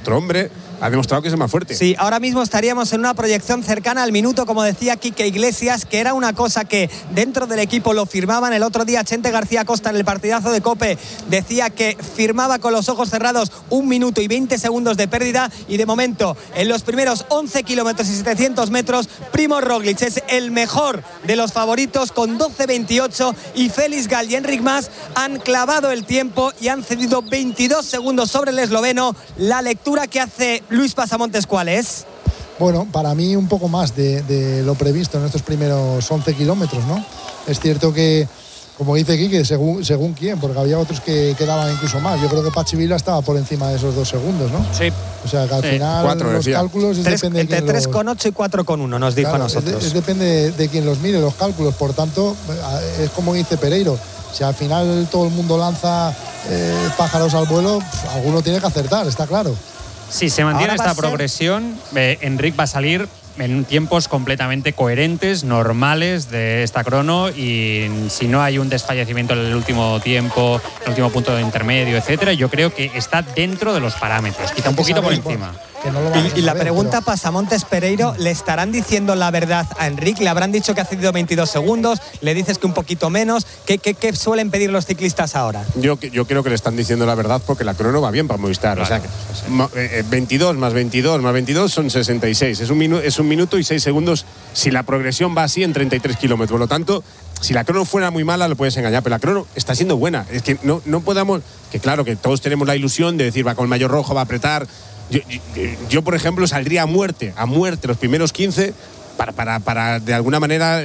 nuestro hombre ha demostrado que es el más fuerte. Sí, ahora mismo estaríamos en una proyección cercana al minuto, como decía Quique Iglesias, que era una cosa que dentro del equipo lo firmaban. El otro día Chente García Costa en el partidazo de COPE decía que firmaba con los ojos cerrados 1 minuto y 20 segundos de pérdida, y de momento en los primeros 11 kilómetros y 700 metros Primož Roglič es el mejor de los favoritos con 12.28, y Félix Gall y Enric Mas han clavado el tiempo y han cedido 22 segundos sobre el esloveno. La lectura que hace Luis Pasamontes, ¿cuál es? Bueno, para mí un poco más de lo previsto en estos primeros 11 kilómetros, ¿no? Es cierto que, como dice Quique, según quién, porque había otros que quedaban incluso más. Yo creo que Patxi Vila estaba por encima de esos 2 segundos, ¿no? Sí. O sea, que al final 4, los cálculos depende entre 3,8 y 4,1 nos dijo, claro, a nosotros. Depende de quien los mire, los cálculos. Por tanto, es como dice Pereiro. Si al final todo el mundo lanza pájaros al vuelo, alguno tiene que acertar, está claro. Si se mantiene esta progresión, Enric va a salir en tiempos completamente coherentes, normales de esta crono, y si no hay un desfallecimiento en el último tiempo, en el último punto de intermedio, etcétera, yo creo que está dentro de los parámetros, quizá un poquito por encima. Y la pregunta, Pasamontes, Pereiro, ¿le estarán diciendo la verdad a Enric? ¿Le habrán dicho que ha cedido 22 segundos? ¿Le dices que un poquito menos? ¿Qué suelen pedir los ciclistas ahora? Yo creo que le están diciendo la verdad porque la crono va bien para Movistar. Claro, o sea, 22 más 22 más 22 son 66. Es un minuto y 6 segundos si la progresión va así en 33 kilómetros. Por lo tanto, si la crono fuera muy mala, lo puedes engañar, pero la crono está siendo buena. Es que no podamos, que claro, que todos tenemos la ilusión de decir, va con el maillot rojo, va a apretar. Yo, por ejemplo, saldría a muerte los primeros 15 para de alguna manera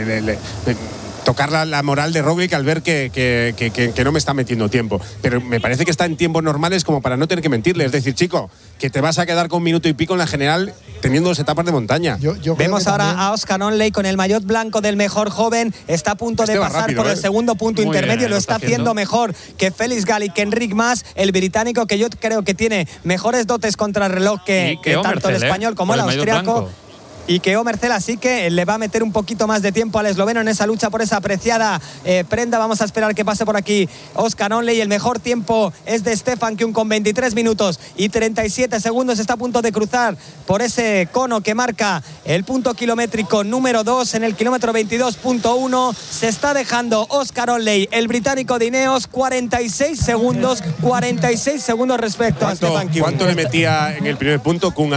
tocar la moral de Roglič al ver que no me está metiendo tiempo. Pero me parece que está en tiempos normales como para no tener que mentirle. Es decir, chico, que te vas a quedar con 1 minuto y pico en la general teniendo 2 etapas de montaña. Vemos ahora a Oscar Onley con el maillot blanco del mejor joven. Está a punto de pasar rápido, por el segundo punto muy intermedio. Bien, lo está haciendo mejor que Félix Gall y que Enric Mas, el británico, que yo creo que tiene mejores dotes contra el reloj que tanto el español como el austriaco. Y que Omer Cela sí que le va a meter un poquito más de tiempo al esloveno en esa lucha por esa apreciada prenda. Vamos a esperar que pase por aquí Oscar Onley. El mejor tiempo es de Stefan Küng con 23 minutos y 37 segundos. Está a punto de cruzar por ese cono que marca el punto kilométrico número 2 en el kilómetro 22.1. Se está dejando Oscar Onley, el británico de Ineos, 46 segundos respecto a Stefan Küng. ¿Cuánto le metía en el primer punto Küng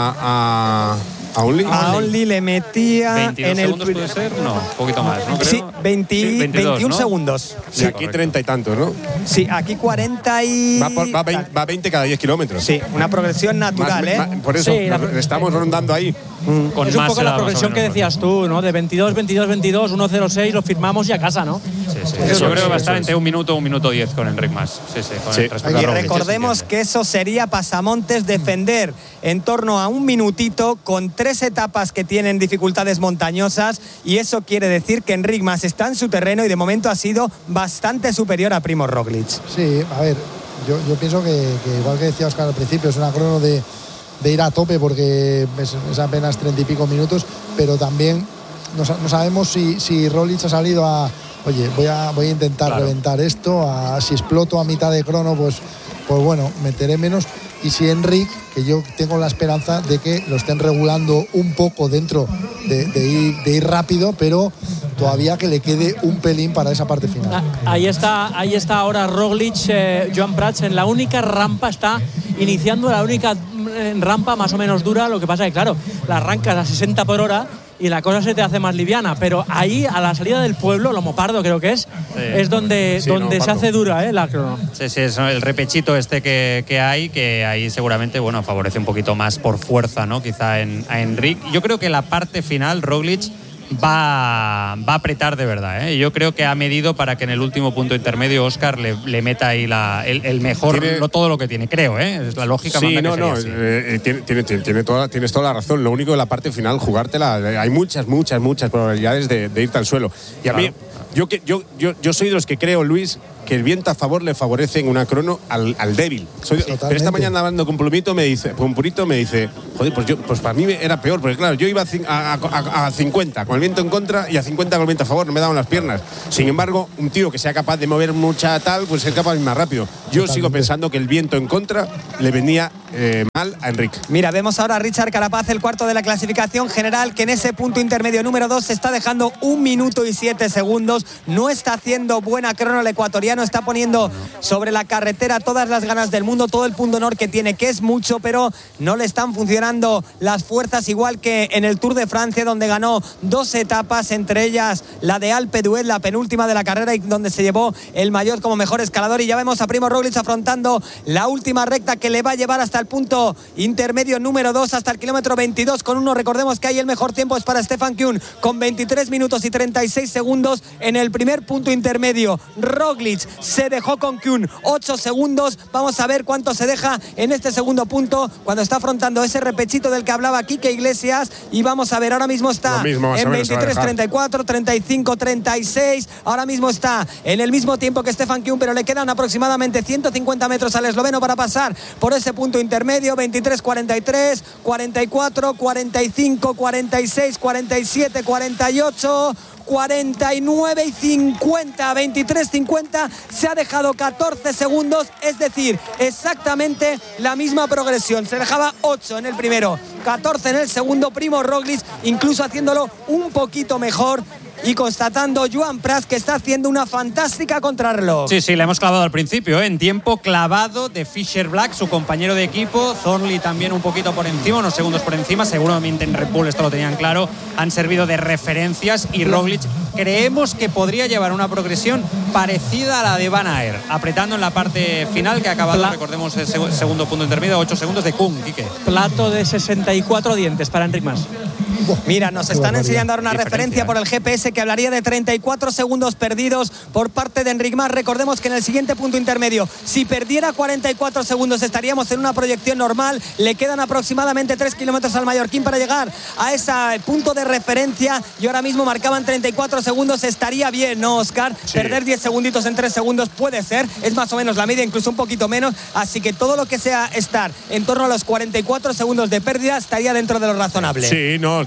a Onley? A Onley le metía 22 en el segundos puede ser, no, un poquito más, ¿no? Creo. Sí, 22, 21 segundos. Sí, aquí 30 y tantos, ¿no? Sí, aquí 40 y... Va 20 cada 10 kilómetros. Sí, una progresión natural, por eso, estamos rondando ahí. Con es un poco la progresión que decías tú, ¿no? De 22, 22, 22, 1.06, lo firmamos y a casa, ¿no? Sí. Yo creo que va a estar entre 1 minuto, 1 minuto 10 con Enric Mas. Sí. Y recordemos que eso sería, Pasamontes, defender en torno a 1 minutito con 3 etapas que tienen dificultades montañosas, y eso quiere decir que Enric Mas está en su terreno y de momento ha sido bastante superior a Primož Roglič. Sí, a ver, yo pienso que igual que decía Oscar al principio, es una crono de ir a tope porque es apenas 30 y pico minutos, pero también no sabemos si Roglič ha salido a, oye, voy a intentar reventar esto, si exploto a mitad de crono, pues bueno, meteré menos. Y si Enric, que yo tengo la esperanza de que lo estén regulando un poco dentro de ir rápido, pero todavía que le quede un pelín para esa parte final. Ahí está ahora Roglič, Joan Prats, en la única rampa, está iniciando la única rampa más o menos dura. Lo que pasa es que, claro, la arrancas a 60 por hora y la cosa se te hace más liviana, pero ahí a la salida del pueblo, Lomopardo creo que es donde se hace dura la crono. Sí, es el repechito que hay, que ahí seguramente, bueno, favorece un poquito más por fuerza, ¿no? Quizá a Enric. Yo creo que la parte final Roglič va a apretar de verdad, ¿eh? Yo creo que ha medido para que en el último punto intermedio Oscar le meta ahí el mejor, todo lo que tiene, creo, ¿eh? Es la lógica. Sí, tienes toda la razón. Lo único de la parte final, jugártela, hay muchas probabilidades de irte al suelo. Y a mí Yo soy de los que creo, Luis, que el viento a favor le favorece en una crono al débil. Pero esta mañana hablando con Purito me dice, joder, pues para mí era peor, porque claro, yo iba a 50 con el viento en contra y a 50 con el viento a favor, no me daban las piernas. Sin embargo, un tío que sea capaz de mover mucha tal, pues es capaz de ir más rápido. Yo sigo pensando que el viento en contra le venía mal a Enric. Mira, vemos ahora a Richard Carapaz, el cuarto de la clasificación general, que en ese punto intermedio número 2 se está dejando 1 minuto y 7 segundos. No está haciendo buena crono el ecuatoriano, está poniendo sobre la carretera todas las ganas del mundo, todo el punto honor que tiene, que es mucho, pero no le están funcionando las fuerzas, igual que en el Tour de Francia, donde ganó 2 etapas, entre ellas la de Alpe d'Huez, la penúltima de la carrera, y donde se llevó el maillot como mejor escalador. Y ya vemos a Primo Roglic afrontando la última recta que le va a llevar hasta el punto intermedio número 2, hasta el kilómetro 22 con 1. Recordemos que ahí el mejor tiempo es para Stefan Kuhn, con 23 minutos y 36 segundos en el primer punto intermedio. Roglic se dejó con Kuhn 8 segundos. Vamos a ver cuánto se deja en este segundo punto cuando está afrontando ese repechito del que hablaba Quique Iglesias. Y vamos a ver, ahora mismo está en 23-34, 35-36. Ahora mismo está en el mismo tiempo que Stefan Kuhn, pero le quedan aproximadamente 150 metros al esloveno para pasar por ese punto intermedio. 23-43, 44, 45, 46, 47, 48, 49 y 50, 23-50, se ha dejado 14 segundos, es decir, exactamente la misma progresión. Se dejaba 8 en el primero, 14 en el segundo. Primo Roglic incluso haciéndolo un poquito mejor, y constatando Joan Prats que está haciendo una fantástica contrarreloj. Sí, le hemos clavado al principio, en tiempo clavado de Fisher Black, su compañero de equipo. Thornley también un poquito por encima, unos segundos por encima. Seguramente en Red Bull esto lo tenían claro, han servido de referencias. Y Roglic creemos que podría llevar una progresión parecida a la de Van Aert, apretando en la parte final, que ha acabado, recordemos, el segundo punto intermedio, 8 segundos de Kuhn. Quique. Plato de 64 dientes para Enric Mas. Mira, nos están enseñando ahora una referencia por el GPS que hablaría de 34 segundos perdidos por parte de Enric Mas. Recordemos que en el siguiente punto intermedio, si perdiera 44 segundos, estaríamos en una proyección normal. Le quedan aproximadamente 3 kilómetros al mallorquín para llegar a ese punto de referencia, y ahora mismo marcaban 34 segundos. Estaría bien, ¿no, Óscar? Sí. Perder 10 segunditos en 3 segundos puede ser, es más o menos la media, incluso un poquito menos. Así que todo lo que sea estar en torno a los 44 segundos de pérdida estaría dentro de lo razonable. Sí, no,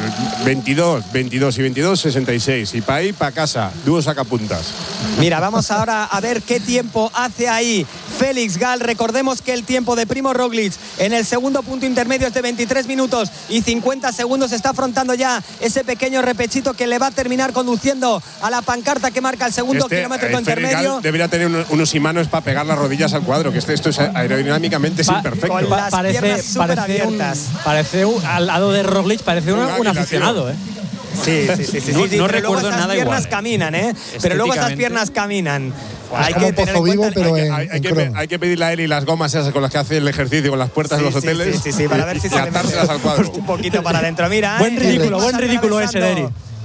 22 y 22, 66. Y para ahí, para casa, dúo sacapuntas. Mira, vamos ahora a ver qué tiempo hace ahí Félix Gall. Recordemos que el tiempo de Primo Roglic en el segundo punto intermedio es de 23 minutos y 50 segundos. Está afrontando ya ese pequeño repechito que le va a terminar conduciendo a la pancarta que marca el segundo kilómetro intermedio. Félix Gall debería tener unos imanes para pegar las rodillas al cuadro, que esto es aerodinámicamente imperfecto. Con las piernas súper abiertas. Parece al lado de Roglic, parece un aficionado, ¿eh? Sí. No recuerdo nada igual. Pero luego esas piernas caminan, ¿eh? Pero luego esas piernas caminan. Hay que tener en cuenta, pero hay que pedirle a él y las gomas esas con las que hace el ejercicio con las puertas de los hoteles. Sí, para ver si se atárselas al cuadro. Un poquito para adentro. Mira, buen ridículo ese, Deri.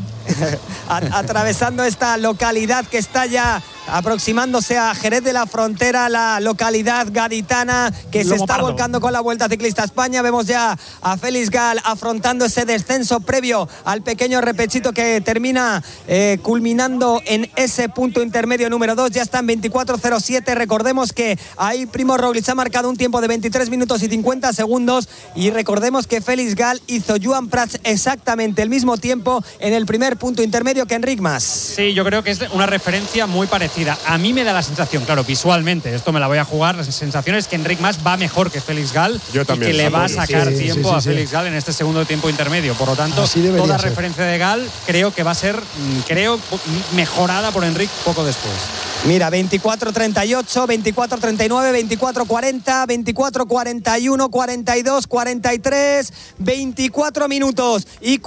Atravesando esta localidad que está ya aproximándose a Jerez de la Frontera, la localidad gaditana que se está volcando con la Vuelta Ciclista España. Vemos ya a Félix Gall afrontando ese descenso previo al pequeño repechito que termina culminando en ese punto intermedio número 2. Ya está en 24:07. Recordemos que ahí Primo Roglic ha marcado un tiempo de 23 minutos y 50 segundos, y recordemos que Félix Gall hizo Joan Prats exactamente el mismo tiempo en el primer punto intermedio que Enric Mas. Sí, yo creo que es una referencia muy parecida. A mí me da la sensación, claro, visualmente, esto me la voy a jugar, la sensación es que Enric Mas va mejor que Félix Gall. Yo también, y que le va a sacar tiempo a Félix Gall en este segundo tiempo intermedio. Por lo tanto, toda referencia de Gall creo que va a ser mejorada por Enric poco después. Mira, 24:38, 24:39, 24:40, 24:41, 42, 43, 24 minutos y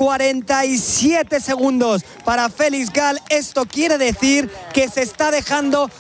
47 segundos para Félix Gall. Esto quiere decir que se está dejando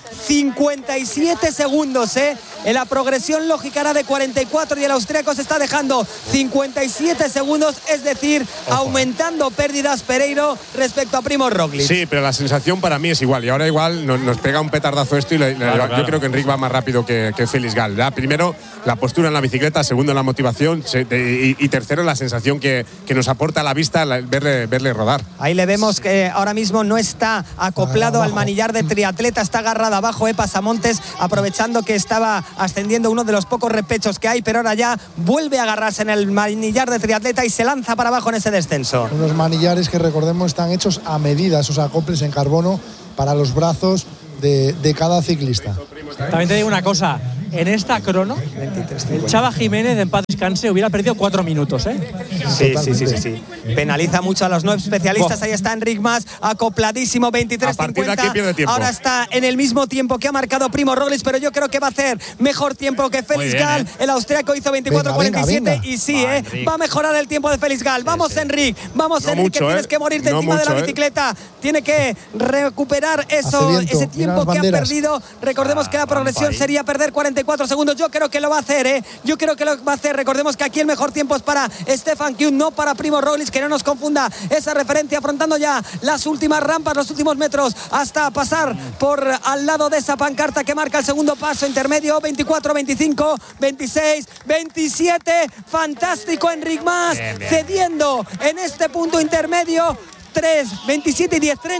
57 segundos, En la progresión lógica era de 44 y el austríaco se está dejando 57 segundos, es decir, aumentando pérdidas Pereiro respecto a Primo Roglic. Sí, pero la sensación para mí es igual, y ahora igual nos pega un petardazo esto y yo creo que Enric va más rápido que Félix Gal. Ya, primero, la postura en la bicicleta, segundo, la motivación y tercero, la sensación que nos aporta a la vista verle rodar. Ahí le vemos que ahora mismo no está acoplado al manillar de triatleta, está agarrado abajo Pasamontes, aprovechando que estaba ascendiendo uno de los pocos repechos que hay, pero ahora ya vuelve a agarrarse en el manillar de triatleta y se lanza para abajo en ese descenso. Unos manillares que, recordemos, están hechos a medida, esos acoples en carbono para los brazos de cada ciclista. También te digo una cosa, en esta crono, el Chava Jiménez, en paz descanse, hubiera perdido 4 minutos, ¿eh? Sí. Penaliza mucho a los no especialistas. Ahí está Enric Mas, acopladísimo, 23:50. Ahora está en el mismo tiempo que ha marcado Primo Roglic, pero yo creo que va a hacer mejor tiempo que Félix Gal. El austriaco hizo 24:47 y sí, va a mejorar el tiempo de Félix Gal. Vamos, Enric, vamos, no Enric, mucho, que tienes que morirte encima de la bicicleta. Tiene que recuperar ese tiempo que ha perdido. Recordemos que la progresión sería perder 44 segundos. Yo creo que lo va a hacer, Yo creo que lo va a hacer. Recordemos que aquí el mejor tiempo es para Stefan Kuhn, no para Primo Roglic, que no nos confunda esa referencia, afrontando ya las últimas rampas, los últimos metros, hasta pasar por al lado de esa pancarta que marca el segundo paso intermedio. 24, 25, 26, 27. Fantástico Enric Mas, cediendo en este punto intermedio. 3, 27 y 10,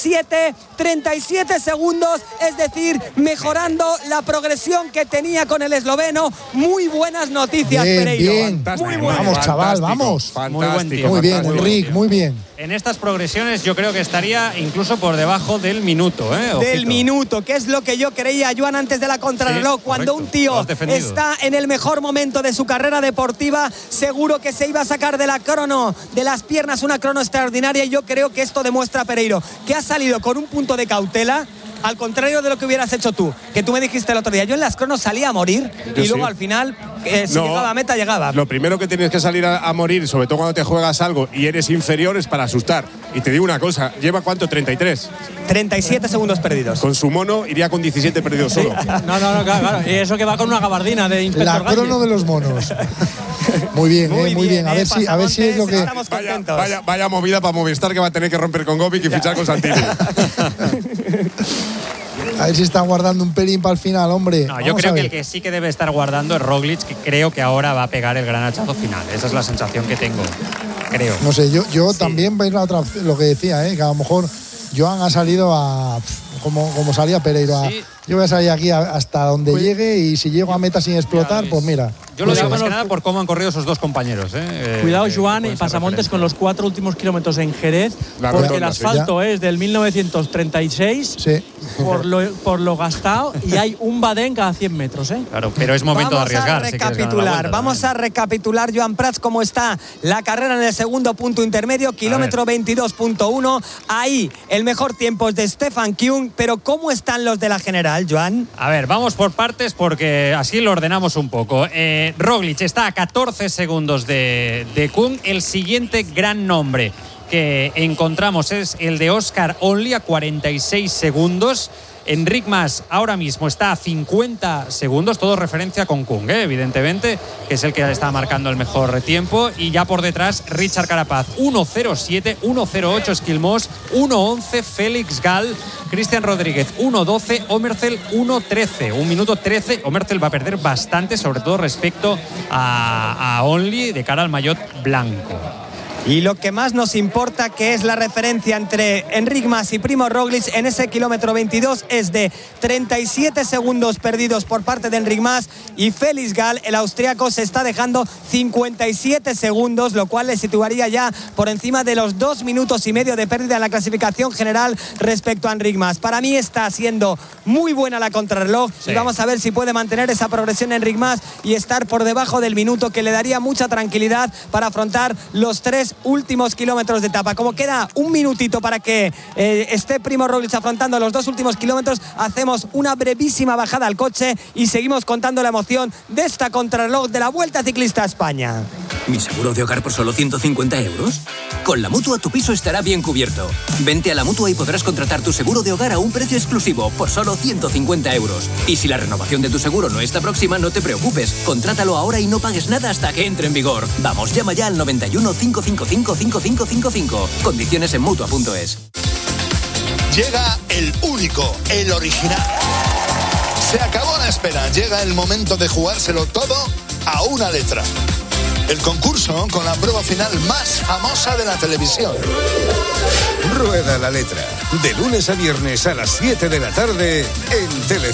37 segundos, es decir, mejorando la progresión que tenía con el esloveno. Muy buenas noticias, Pereiro. Bien. Muy buenas. Vamos, chaval, vamos. Fantástico. Muy bien, Enric, muy bien. En estas progresiones yo creo que estaría incluso por debajo del minuto. Del minuto, que es lo que yo creía, Joan, antes de la contrarreloj. Cuando un tío está en el mejor momento de su carrera deportiva, seguro que se iba a sacar de la crono, de las piernas, una crono extraordinaria. Y yo creo que esto demuestra, Pereiro, que ha salido con un punto de cautela, al contrario de lo que hubieras hecho tú, que tú me dijiste el otro día. Yo en las cronos salía a morir y luego al final, si llegaba a meta, llegaba. Lo primero que tienes que salir a morir, sobre todo cuando te juegas algo y eres inferior, es para asustar. Y te digo una cosa, ¿lleva cuánto? 33. 37 segundos perdidos. Con su mono iría con 17 perdidos solo. No, claro. Y eso que va con una gabardina de inspector. La crono de los monos. Muy bien, muy bien. A ver si es lo que… Estamos contentos. Vaya movida para Movistar, que va a tener que romper con Govic y fichar con Santini. A ver si está guardando un pelín para el final, hombre. No, yo creo que el que sí que debe estar guardando es Roglic, que creo que ahora va a pegar el gran hachazo final. Esa es la sensación que tengo. Creo. No sé, yo también veis lo que decía, que a lo mejor Joan ha salido como salía Pereiro. Yo voy a salir aquí hasta donde llegue, y si llego a meta sin explotar, pues mira. Yo lo digo más que nada por cómo han corrido esos dos compañeros. Cuidado, Joan y Pasamontes con los 4 últimos kilómetros en Jerez, porque el asfalto es del 1936, por lo gastado, y hay un badén cada 100 metros. Claro, pero es momento de arriesgar. Vamos a recapitular, Joan Prats, cómo está la carrera en el segundo punto intermedio, kilómetro 22.1. Ahí el mejor tiempo es de Stefan Kuhn, pero ¿cómo están los de la general, Joan? A ver, vamos por partes porque así lo ordenamos un poco. Roglic está a 14 segundos de Kuhn. El siguiente gran nombre que encontramos es el de Oscar Onley, a 46 segundos. Enric Mas ahora mismo está a 50 segundos, todo referencia con Kuhn, evidentemente, que es el que está marcando el mejor tiempo. Y ya por detrás, Richard Carapaz, 1.07, 1.08 Esquilmós, 1.11 Félix Gal, Cristian Rodríguez, 1.12, Omerzel, 1.13, 1 minuto 13. Omerzel va a perder bastante, sobre todo respecto a Onley, de cara al maillot blanco. Y lo que más nos importa, que es la referencia entre Enric Mas y Primo Roglic en ese kilómetro 22, es de 37 segundos perdidos por parte de Enric Mas, y Félix Gal, el austriaco, se está dejando 57 segundos, lo cual le situaría ya por encima de los 2 minutos y medio de pérdida en la clasificación general respecto a Enric Mas. Para mí está siendo muy buena la contrarreloj, y vamos a ver si puede mantener esa progresión Enric Mas y estar por debajo del minuto, que le daría mucha tranquilidad para afrontar los 3 últimos kilómetros de etapa. Como queda un minutito para que esté Primo Roglic afrontando los 2 últimos kilómetros, hacemos una brevísima bajada al coche y seguimos contando la emoción de esta contrarreloj de la Vuelta Ciclista a España. ¿Mi seguro de hogar por solo 150 euros? Con la Mutua tu piso estará bien cubierto. Vente a la Mutua y podrás contratar tu seguro de hogar a un precio exclusivo por solo 150 euros. Y si la renovación de tu seguro no está próxima, no te preocupes. Contrátalo ahora y no pagues nada hasta que entre en vigor. Vamos, llama ya al 91 555 5555. Condiciones en Mutua.es. Llega el único, el original. Se acabó la espera, llega el momento de jugárselo todo a una letra. El concurso con la prueba final más famosa de la televisión. Rueda la letra, de lunes a viernes a las 7 de la tarde en Telecinco.